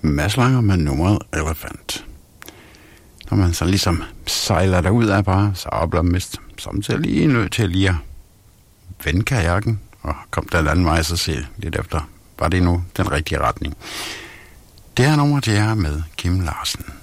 Mads Langer med nummeret Elephant. Når man så ligesom sejler derud af bare, så oplever man mest samtidig lige nødt til lige at vende kajakken og komme den anden vej, så se lidt efter, var det nu den rigtige retning. Det her nummer, det er med Kim Larsen.